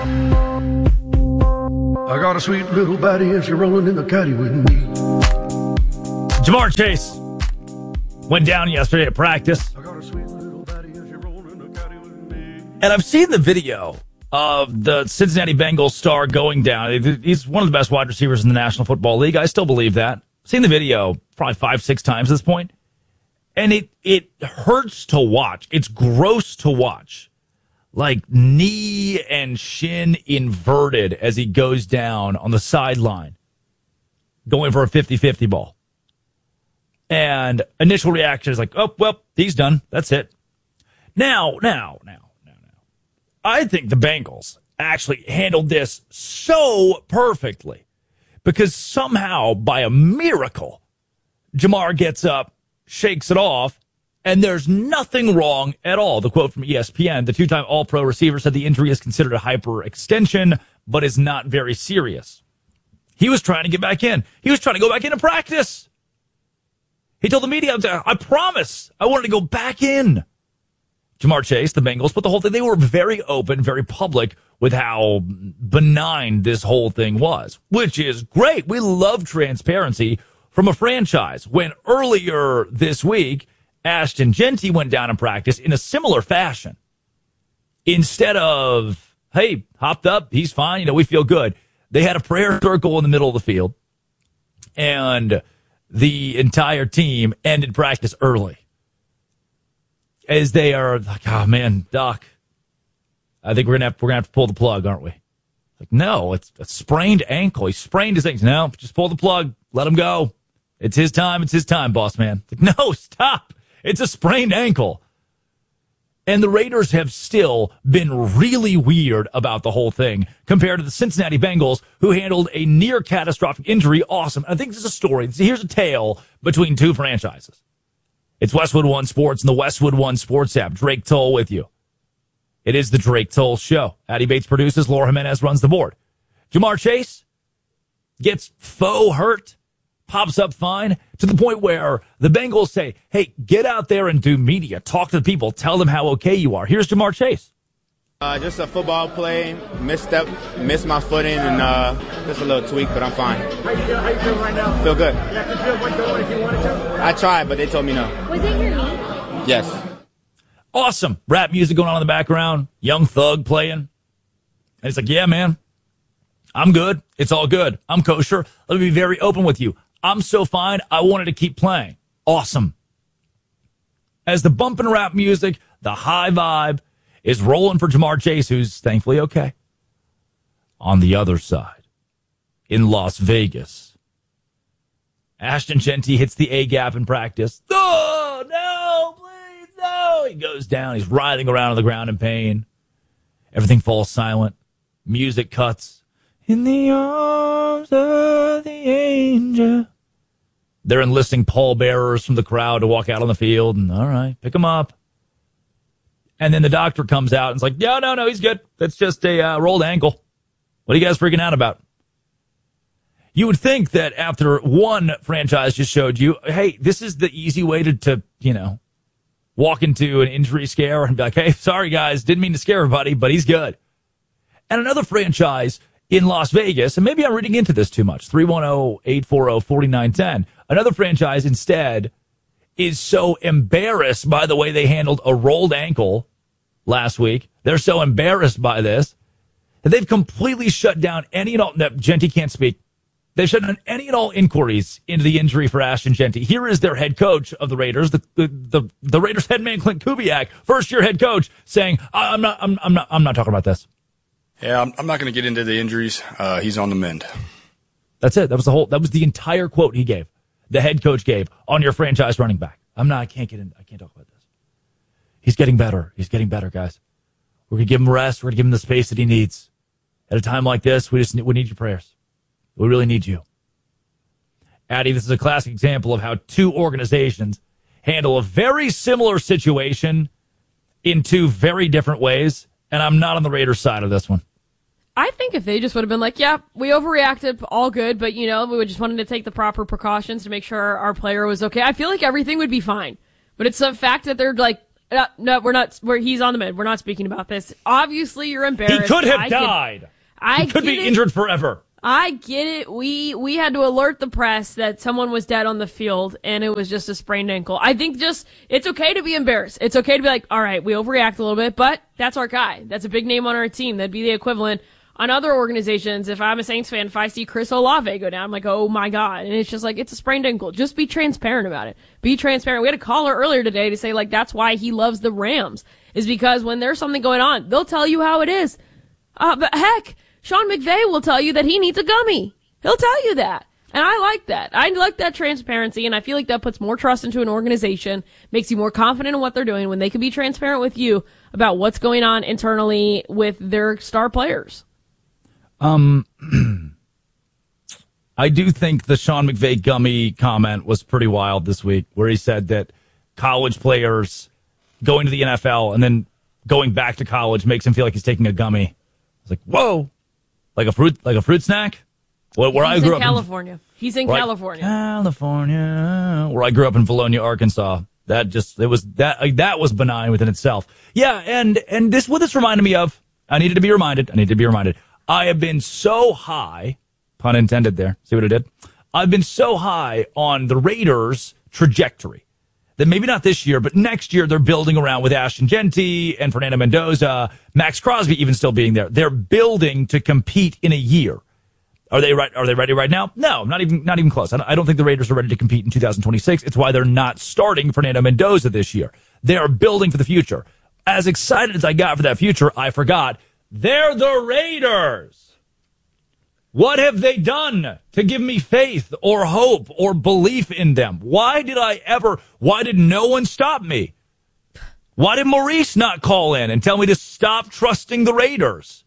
I got a sweet little baddie and she's rolling in the caddy with me. Ja'Marr Chase went down yesterday at practice. I got a sweet little baddie and she's rolling in the caddy with me. And I've seen the video of the Cincinnati Bengals star going down. He's one of the best wide receivers in the National Football League. I still believe that. I've seen the video probably 5-6 times at this point. And it hurts to watch. It's gross to watch. Like knee and shin inverted as he goes down on the sideline, going for a 50-50 ball. And initial reaction is like, oh, well, he's done. That's it. Now. I think the Bengals actually handled this so perfectly because somehow, by a miracle, Ja'Marr gets up, shakes it off, and there's nothing wrong at all. The quote from ESPN, the two-time All-Pro receiver said the injury is considered a hyperextension, but is not very serious. He was trying to get back in. He was trying to go back into practice. He told the media, I promise, I wanted to go back in. Ja'Marr Chase, the Bengals, but the whole thing, they were very open, very public with how benign this whole thing was, which is great. We love transparency from a franchise. When earlier this week, Ashton Jeanty went down in practice in a similar fashion. Instead of, hey, hopped up, he's fine, we feel good. They had a prayer circle in the middle of the field, and the entire team ended practice early. As they are like, oh man, Doc, I think we're gonna have to pull the plug, aren't we? Like, no, it's a sprained ankle. He sprained his ankle. No, just pull the plug. Let him go. It's his time. It's his time, boss man. Like, no, stop. It's a sprained ankle. And the Raiders have still been really weird about the whole thing compared to the Cincinnati Bengals, who handled a near catastrophic injury. Awesome. I think this is a story. Here's a tale between two franchises. It's Westwood One Sports and the Westwood One Sports app. Drake Toll with you. It is the Drake Toll Show. Addie Bates produces. Laura Jimenez runs the board. Ja'Marr Chase gets faux hurt, pops up fine, to the point where the Bengals say, hey, get out there and do media. Talk to the people. Tell them how okay you are. Here's Ja'Marr Chase. Just a football play, missed my footing, and just a little tweak, but I'm fine. How you feeling right now? Feel good. Yeah, could you have went going if you wanted to? I tried, but they told me no. Was it your knee? Yes. Awesome. Rap music going on in the background. Young Thug playing. And he's like, yeah, man, I'm good. It's all good. I'm kosher. Let me be very open with you. I'm so fine. I wanted to keep playing. Awesome. As the bump and rap music, the high vibe is rolling for Ja'Marr Chase, who's thankfully okay. On the other side, in Las Vegas, Ashton Jeanty hits the A-gap in practice. Oh, no, please, no. He goes down. He's writhing around on the ground in pain. Everything falls silent. Music cuts. In the arms of the angel. They're enlisting pallbearers from the crowd to walk out on the field. And all right, pick him up. And then the doctor comes out and is like, no, he's good. That's just a rolled ankle. What are you guys freaking out about? You would think that after one franchise just showed you, hey, this is the easy way to walk into an injury scare and be like, hey, sorry, guys, didn't mean to scare everybody, but he's good. And another franchise in Las Vegas, and maybe I'm reading into this too much, 310-840-4910, another franchise instead is so embarrassed by the way they handled a rolled ankle last week. They're so embarrassed by this that they've completely shut down any and all. No, Jeanty can't speak. They've shut down any and all inquiries into the injury for Ashton Jeanty. Here is their head coach of the Raiders, the Raiders head man Clint Kubiak, first-year head coach, saying, "I'm not talking about this." Yeah, I'm not going to get into the injuries. He's on the mend. That's it. That was the entire quote he gave. The head coach gave on your franchise running back. I can't talk about this. He's getting better. He's getting better, guys. We're going to give him rest. We're going to give him the space that he needs. At a time like this, we need your prayers. We really need you. Addie, this is a classic example of how two organizations handle a very similar situation in two very different ways, and I'm not on the Raiders side of this one. I think if they just would have been like, yeah, we overreacted, all good, but, we just wanted to take the proper precautions to make sure our player was okay, I feel like everything would be fine. But it's the fact that they're like, No, we're not. He's on the mend. We're not speaking about this. Obviously, you're embarrassed. He could have died. He could be injured forever. I get it. We had to alert the press that someone was dead on the field, and it was just a sprained ankle. I think it's okay to be embarrassed. It's okay to be like, all right, we overreact a little bit, but that's our guy. That's a big name on our team. That'd be the equivalent on other organizations. If I'm a Saints fan, if I see Chris Olave go down, I'm like, oh my God. And it's just like, it's a sprained ankle. Just be transparent about it. Be transparent. We had a caller earlier today to say, like, that's why he loves the Rams, is because when there's something going on, they'll tell you how it is. But heck, Sean McVay will tell you that he needs a gummy. He'll tell you that. And I like that. I like that transparency, and I feel like that puts more trust into an organization, makes you more confident in what they're doing when they can be transparent with you about what's going on internally with their star players. I do think the Sean McVay gummy comment was pretty wild this week, where he said that college players going to the NFL and then going back to college makes him feel like he's taking a gummy. I was like, whoa, like a fruit snack. Where I grew up, California. He's in California. California, where I grew up in Valonia, Arkansas. That was benign within itself. Yeah, and what this reminded me of. I needed to be reminded. I have been so high, pun intended there. See what I did? I've been so high on the Raiders' trajectory that maybe not this year, but next year they're building around with Ashton Genty and Fernando Mendoza, Max Crosby even still being there. They're building to compete in a year. Are they ready right now? No, not even close. I don't think the Raiders are ready to compete in 2026. It's why they're not starting Fernando Mendoza this year. They are building for the future. As excited as I got for that future, I forgot they're the Raiders. What have they done to give me faith or hope or belief in them? Why did no one stop me? Why did Maurice not call in and tell me to stop trusting the Raiders?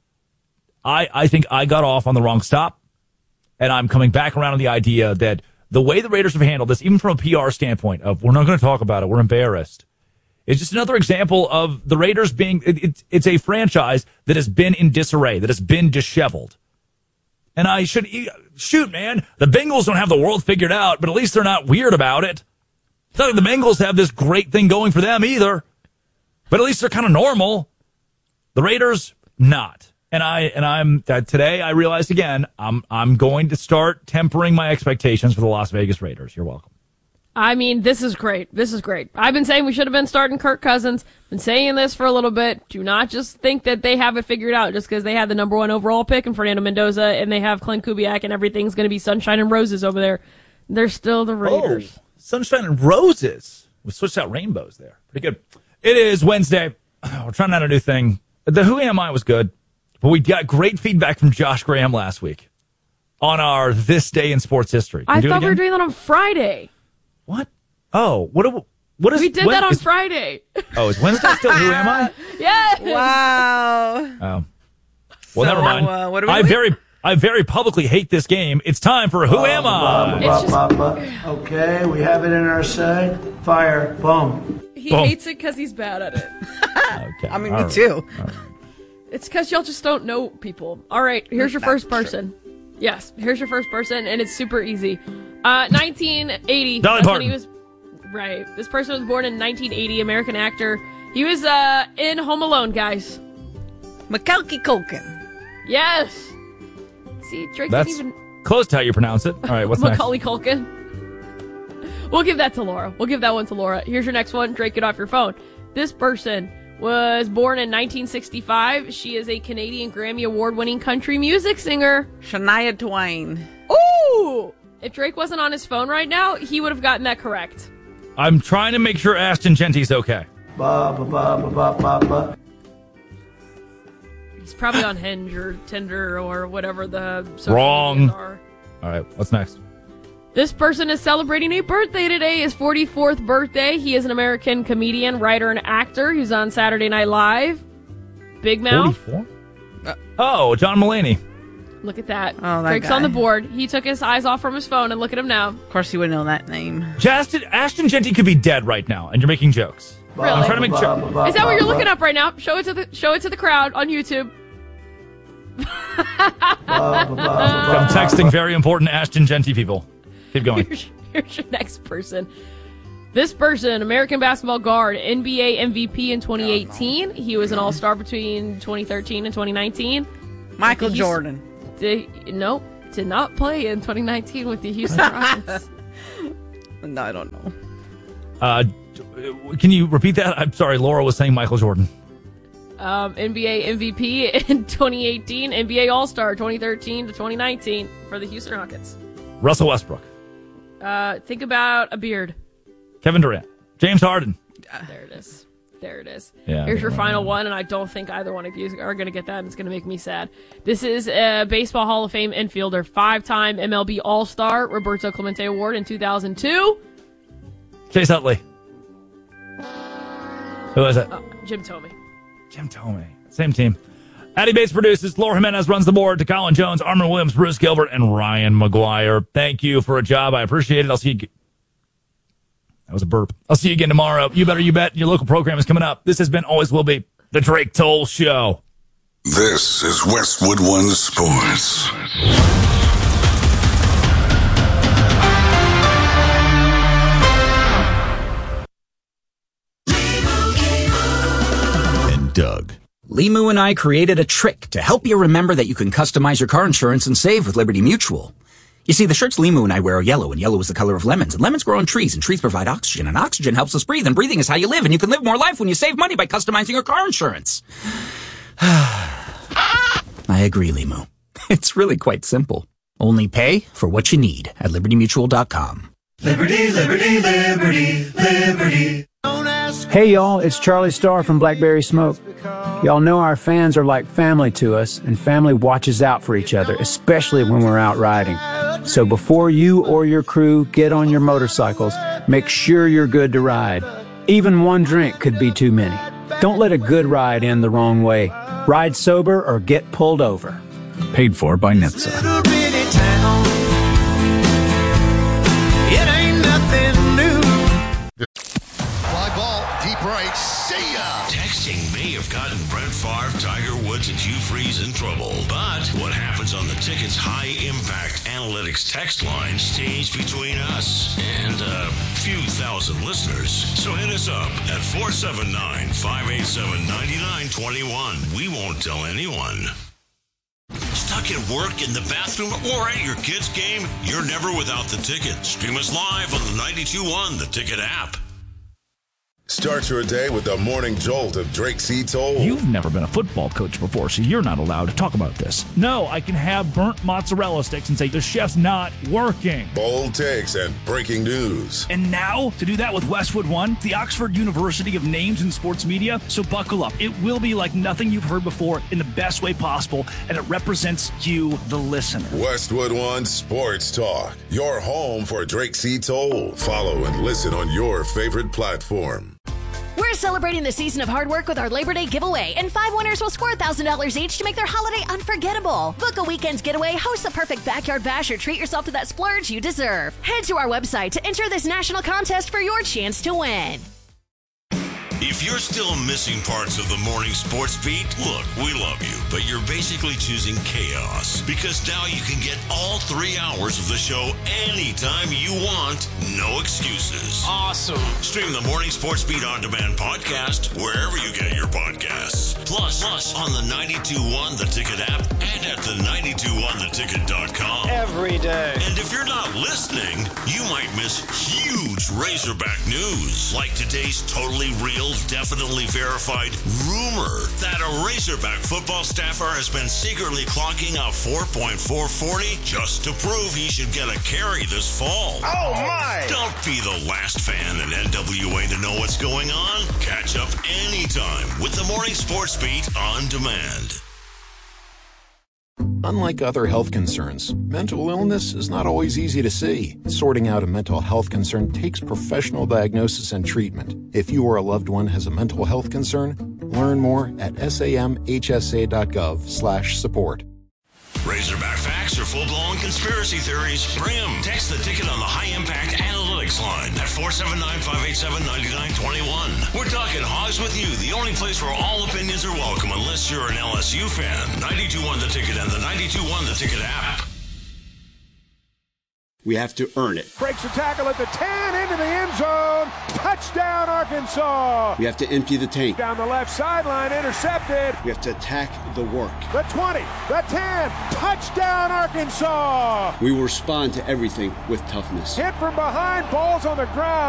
I think I got off on the wrong stop, and I'm coming back around on the idea that the way the Raiders have handled this, even from a PR standpoint of we're not going to talk about it, we're embarrassed, is just another example of the Raiders being, it's a franchise that has been in disarray, that has been disheveled. And shoot, man, the Bengals don't have the world figured out, but at least they're not weird about it. It's not like the Bengals have this great thing going for them either, but at least they're kind of normal. The Raiders, not. And today I realized again, I'm going to start tempering my expectations for the Las Vegas Raiders. You're welcome. I mean, this is great. I've been saying we should have been starting Kirk Cousins. Been saying this for a little bit. Do not just think that they have it figured out just because they had the number 1 overall pick in Fernando Mendoza and they have Clint Kubiak and everything's going to be sunshine and roses over there. They're still the Raiders. Oh, sunshine and roses. We switched out rainbows there. Pretty good. It is Wednesday. We're trying out a new thing. The Who Am I was good. But we got great feedback from Josh Graham last week on our This Day in Sports History. I thought we were doing that on Friday. What? Oh, what is... We did that on Friday. Oh, is Wednesday still Who Am I? Yes. Wow. Oh. Well, never mind. What are we I very publicly hate this game. It's time for Who Am I? Okay, we have it in our side. Fire. Boom. He hates it because he's bad at it. Okay. I mean, me too. It's because y'all just don't know people. All right, here's your first person. Yes, here's your first person, and it's super easy. 1980. Dolly Parton. He was, right. This person was born in 1980, American actor. He was in Home Alone, guys. Macaulay Culkin. Yes. See, Drake That's didn't even... close to how you pronounce it. All right, what's next? Macaulay Culkin. We'll give that to Laura. We'll give that one to Laura. Here's your next one. Drake, get off your phone. This person was born in 1965. She is a Canadian Grammy Award-winning country music singer. Shania Twain. Ooh! If Drake wasn't on his phone right now, he would have gotten that correct. I'm trying to make sure Ashton Genty's okay. He's probably on Hinge or Tinder or whatever the social Wrong. medias are. All right, what's next? This person is celebrating a birthday today, his 44th birthday. He is an American comedian, writer, and actor. He's on Saturday Night Live. Big Mouth. 44? John Mulaney. Look at that. Oh, that Drake's guy. on the board. He took his eyes off from his phone, and look at him now. Of course, you would know that name. Ashton Genty could be dead right now, and you're making jokes. Really? I'm trying to make sure. Is that what you're looking up right now? Show it to the crowd on YouTube. I'm texting very important Ashton Genty people. Keep going. Here's your next person. This person, American basketball guard, NBA MVP in 2018. He was an all-star between 2013 and 2019. Michael Jordan. Did not play in 2019 with the Houston Rockets. No, I don't know. Can you repeat that? I'm sorry, Laura was saying Michael Jordan. NBA MVP in 2018, NBA All-Star 2013 to 2019 for the Houston Rockets. Russell Westbrook. Think about a beard. Kevin Durant. James Harden. There it is. Yeah, Here's your final one, and I don't think either one of you are going to get that, and it's going to make me sad. This is a Baseball Hall of Fame infielder, 5-time MLB All-Star, Roberto Clemente Award in 2002. Chase Utley. Who is it? Jim Thome. Jim Thome. Same team. Addie Bates produces. Laura Jimenez runs the board. To Colin Jones, Armin Williams, Bruce Gilbert, and Ryan McGuire. Thank you for a job. I appreciate it. I'll see you. That was a burp. I'll see you again tomorrow. You better, you bet. Your local program is coming up. This has been, always will be, the Drake Toll Show. This is Westwood One Sports. And Doug. Limu and I created a trick to help you remember that you can customize your car insurance and save with Liberty Mutual. You see, the shirts Limu and I wear are yellow, and yellow is the color of lemons, and lemons grow on trees, and trees provide oxygen, and oxygen helps us breathe, and breathing is how you live, and you can live more life when you save money by customizing your car insurance. I agree, Limu. It's really quite simple. Only pay for what you need at LibertyMutual.com. Liberty, liberty, liberty, liberty. Hey y'all, it's Charlie Starr from Blackberry Smoke. Y'all know our fans are like family to us, and family watches out for each other, especially when we're out riding. So before you or your crew get on your motorcycles, make sure you're good to ride. Even one drink could be too many. Don't let a good ride end the wrong way. Ride sober or get pulled over. Paid for by NHTSA. It ain't nothing new. Fly ball, deep right, see ya! Texting may have gotten Brett Favre, Tiger Woods, and Hugh Freeze in trouble. But what happens on the Ticket's high-impact analytics text line stays between us and a few thousand listeners. So hit us up at 479-587-9921. We won't tell anyone. Stuck at work, in the bathroom, or at your kid's game? You're never without the Ticket. Stream us live on the 92.1 The Ticket app. Start your day with the morning jolt of Drake C. Toll. You've never been a football coach before, so you're not allowed to talk about this. No, I can have burnt mozzarella sticks and say the chef's not working. Bold takes and breaking news. And now, to do that with Westwood One, the Oxford University of Names in Sports Media. So buckle up. It will be like nothing you've heard before in the best way possible, and it represents you, the listener. Westwood One Sports Talk, your home for Drake C. Toll. Follow and listen on your favorite platform. We're celebrating the season of hard work with our Labor Day giveaway, and 5 winners will score $1,000 each to make their holiday unforgettable. Book a weekend's getaway, host a perfect backyard bash, or treat yourself to that splurge you deserve. Head to our website to enter this national contest for your chance to win. If you're still missing parts of the morning sports beat, look, we love you, but you're basically choosing chaos, because now you can get all 3 hours of the show anytime you want, no excuses. Awesome. Stream the Morning Sports Beat On Demand podcast wherever you get your podcasts. Plus on the 92.1 The Ticket app and at the 92.1theticket.com. Every day. And if you're not listening, you might miss huge Razorback news, like today's totally real, definitely verified rumor that a Razorback football staffer has been secretly clocking a 4.440 just to prove he should get a carry this fall. Oh my! Don't be the last fan in NWA to know what's going on. Catch up anytime with the Morning Sports Beat On Demand. Unlike other health concerns, mental illness is not always easy to see. Sorting out a mental health concern takes professional diagnosis and treatment. If you or a loved one has a mental health concern, learn more at samhsa.gov/support. Razorback facts or full-blown conspiracy theories? Bring 'em. Text the Ticket on the high-impact analytics line at 479-587-9921. We're talking hogs with you, the only place where all opinions are welcome unless you're an LSU fan. 92.1 The Ticket and the 92.1 The Ticket app. We have to earn it. Breaks the tackle at the 10, into the end zone. Touchdown, Arkansas. We have to empty the tank. Down the left sideline, intercepted. We have to attack the work. The 20, the 10, touchdown, Arkansas. We will respond to everything with toughness. Hit from behind, balls on the ground.